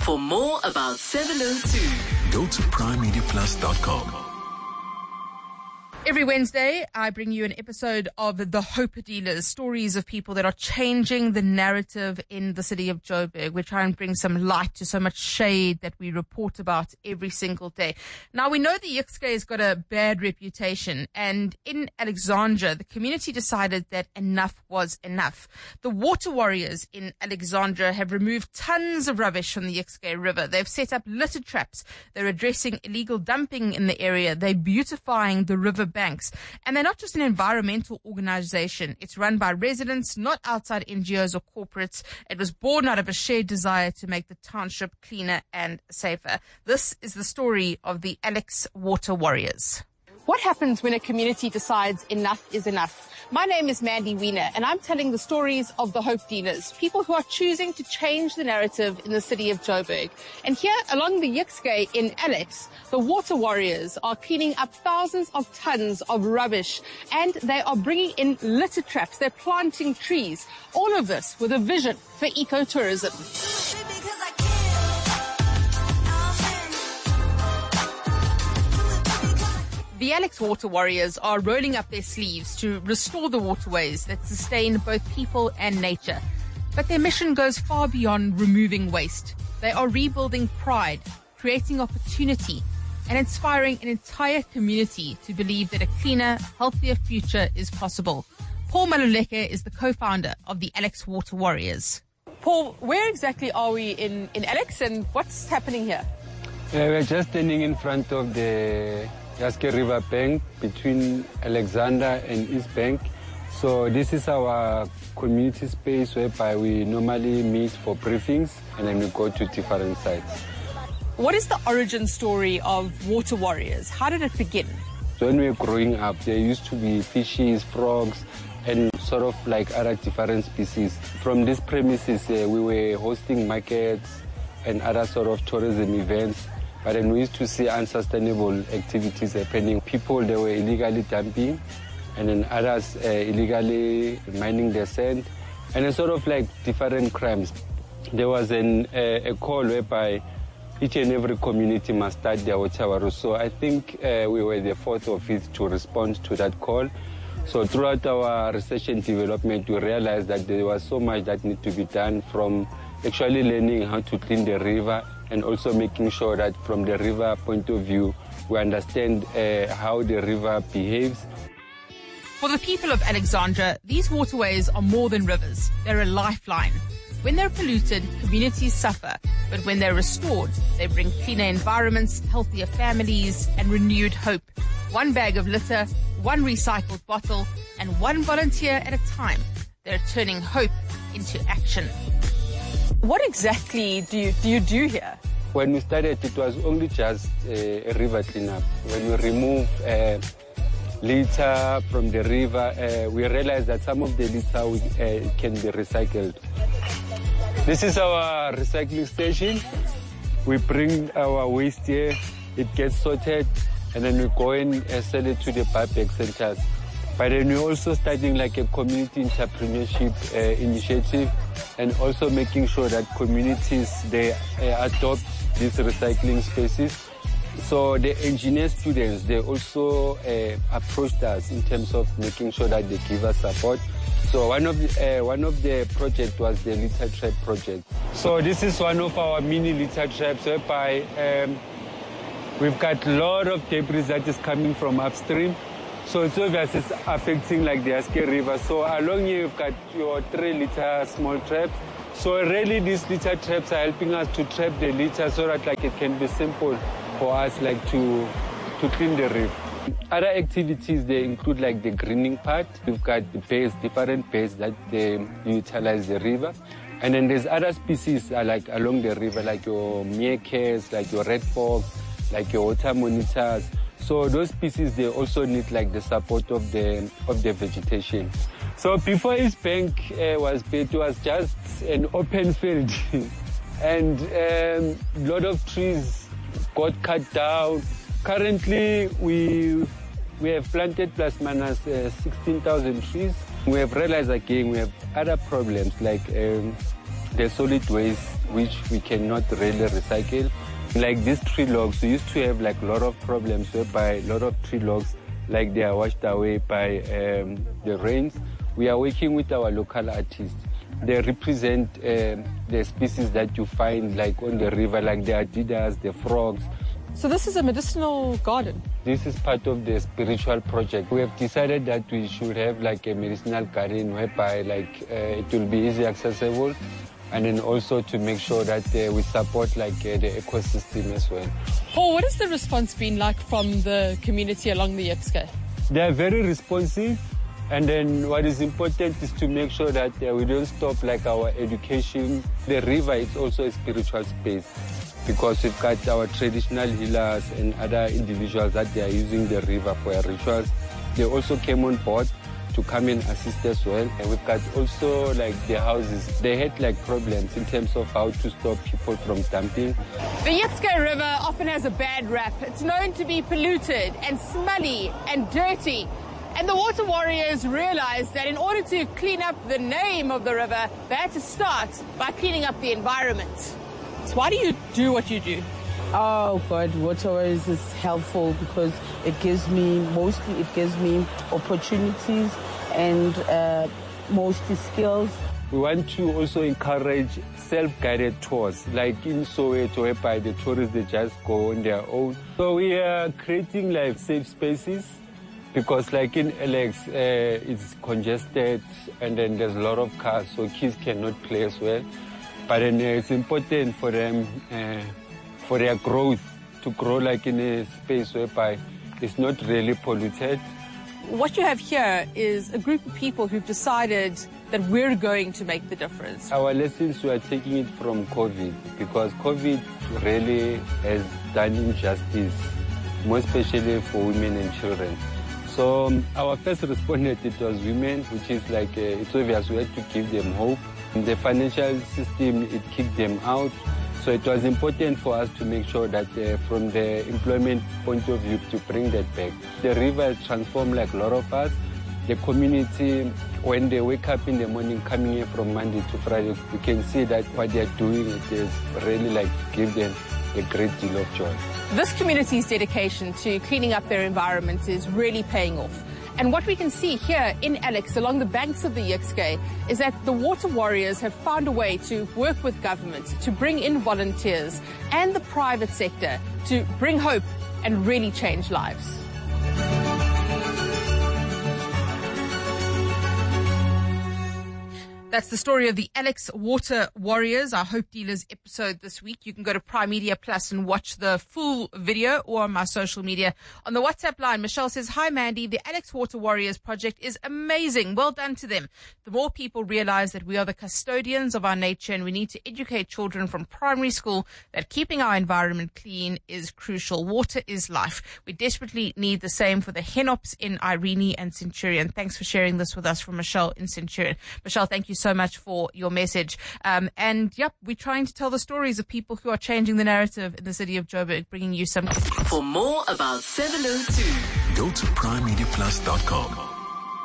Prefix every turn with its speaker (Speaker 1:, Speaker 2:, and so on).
Speaker 1: For more about 702,
Speaker 2: go to primemediaplus.com.
Speaker 3: Every Wednesday, I bring you an episode of The Hope Dealers, stories of people that are changing the narrative in the city of Joburg. We try and bring some light to so much shade that we report about every single day. Now, we know the Yixke has got a bad reputation, and in Alexandra, the community decided that enough was enough. The water warriors in Alexandra have removed tons of rubbish from the Yixke River. They've set up litter traps. They're addressing illegal dumping in the area. They're beautifying the river banks. And they're not just an environmental organization. It's run by residents, not outside NGOs or corporates. It was born out of a shared desire to make the township cleaner and safer. This is the story of the Alex Water Warriors. What happens when a community decides enough is enough? My name is Mandy Wiener, and I'm telling the stories of the Hope Dealers, people who are choosing to change the narrative in the city of Joburg. And here along the Yixke in Alex, the Water Warriors are cleaning up thousands of tons of rubbish, and they are bringing in litter traps. They're planting trees. All of this with a vision for ecotourism. The Alex Water Warriors are rolling up their sleeves to restore the waterways that sustain both people and nature. But their mission goes far beyond removing waste. They are rebuilding pride, creating opportunity, and inspiring an entire community to believe that a cleaner, healthier future is possible. Paul Maluleke is the co-founder of the Alex Water Warriors. Paul, where exactly are we in Alex, and what's happening here?
Speaker 4: We're just standing in front of the Yixke River bank between Alexandra and East Bank. So this is our community space whereby we normally meet for briefings and then we go to different sites.
Speaker 3: What is the origin story of Water Warriors? How did it begin?
Speaker 4: When we were growing up, there used to be fishes, frogs, and sort of like other different species. From these premises, we were hosting markets and other sort of tourism events. But then we used to see unsustainable activities happening. People, they were illegally dumping, and then others illegally mining the sand, and it's sort of like different crimes. There was a call whereby each and every community must start their water warriors. So I think we were the fourth of it to respond to that call. So throughout our research and development, we realized that there was so much that needed to be done, from actually learning how to clean the river and also making sure that from the river point of view, we understand how the river behaves.
Speaker 3: For the people of Alexandra, these waterways are more than rivers. They're a lifeline. When they're polluted, communities suffer. But when they're restored, they bring cleaner environments, healthier families, and renewed hope. One bag of litter, one recycled bottle, and one volunteer at a time. They're turning hope into action. What exactly do you do here?
Speaker 4: When we started, it was only just a river cleanup. When we remove litter from the river, we realized that some of the litter can be recycled. This is our recycling station. We bring our waste here, it gets sorted, and then we go and sell it to the buyback centers. But then we're also starting like a community entrepreneurship initiative, and also making sure that communities, they adopt these recycling spaces. So the engineer students, they also approached us in terms of making sure that they give us support. So one of the project was the litter trap project. So this is one of our mini litter traps whereby we've got a lot of debris that is coming from upstream. So it's obvious it's affecting like the Yixke River. So along here you've got your 3 litre small traps. So really these litter traps are helping us to trap the litter so that like it can be simple for us like to clean the river. Other activities, they include like the greening part. We've got the bays, different bays that they utilize the river. And then there's other species like along the river, like your meerkats, like your red fox, like your water monitors. So those species, they also need like the support of the vegetation. So before East Bank was built, it was just an open field. And a lot of trees got cut down. Currently, we have planted plus minus 16,000 trees. We have realized again we have other problems like the solid waste which we cannot really recycle. Like these tree logs, we used to have like a lot of problems whereby a lot of tree logs, like they are washed away by the rains. We are working with our local artists. They represent the species that you find like on the river, like the adidas, the frogs.
Speaker 5: So this is a medicinal garden?
Speaker 4: This is part of the spiritual project. We have decided that we should have like a medicinal garden whereby like it will be easy accessible, and then also to make sure that we support like the ecosystem as well.
Speaker 5: Paul, what has the response been like from the community along the Yexke?
Speaker 4: They are very responsive. And then what is important is to make sure that we don't stop like our education. The river is also a spiritual space because we've got our traditional healers and other individuals that they are using the river for their rituals. They also came on board to come and assist as well. And we've got also like the houses. They had like problems in terms of how to stop people from dumping.
Speaker 5: The Yexke River often has a bad rap. It's known to be polluted and smelly and dirty. And the water warriors realized that in order to clean up the name of the river, they had to start by cleaning up the environment. So why do you do what you do?
Speaker 6: Oh God, water warriors is helpful because it gives me opportunities and mostly skills.
Speaker 4: We want to also encourage self-guided tours, like in Soweto, whereby the tourists, they just go on their own. So we are creating like safe spaces. Because like in Alex, it's congested and then there's a lot of cars, so kids cannot play as well. But then it's important for them, for their growth, to grow like in a space whereby it's not really polluted.
Speaker 5: What you have here is a group of people who've decided that we're going to make the difference.
Speaker 4: Our lessons, we are taking it from COVID, because COVID really has done injustice, more especially for women and children. So our first respondent, it was women, which is like, it's obvious we had to give them hope. In the financial system, it kicked them out. So it was important for us to make sure that from the employment point of view, to bring that back. The river has transformed like a lot of us. The community, when they wake up in the morning, coming here from Monday to Friday, you can see that what they're doing, it is really like give them a great deal of joy.
Speaker 5: This community's dedication to cleaning up their environment is really paying off. And what we can see here in Alex, along the banks of the Yexke, is that the water warriors have found a way to work with government, to bring in volunteers and the private sector to bring hope and really change lives.
Speaker 3: That's the story of the Alex Water Warriors, our Hope Dealers episode this week. You can go to Prime Media Plus and watch the full video, or on my social media. On the WhatsApp line, Michelle says, "Hi Mandy, the Alex Water Warriors project is amazing. Well done to them. The more people realize that we are the custodians of our nature and we need to educate children from primary school that keeping our environment clean is crucial. Water is life. We desperately need the same for the Henops in Irene and Centurion." Thanks for sharing this with us from Michelle in Centurion. Michelle, thank you so much for your message. And yep, we're trying to tell the stories of people who are changing the narrative in the city of Joburg, bringing you some.
Speaker 1: For more about 702,
Speaker 2: Go to primemediaplus.com.